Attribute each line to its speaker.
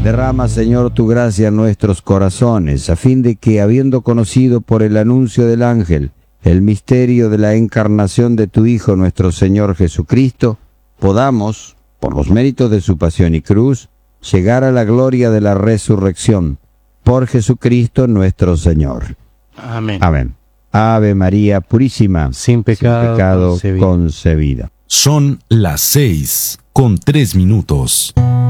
Speaker 1: Derrama, Señor, tu gracia en nuestros corazones, a fin de que, habiendo conocido por el anuncio del ángel el misterio de la encarnación de tu Hijo nuestro Señor Jesucristo, podamos, por los méritos de su pasión y cruz, llegar a la gloria de la resurrección. Por Jesucristo nuestro Señor.
Speaker 2: Amén.
Speaker 1: Amén. Ave María Purísima,
Speaker 2: Sin pecado concebida.
Speaker 1: concebida.
Speaker 3: Son las 6:03.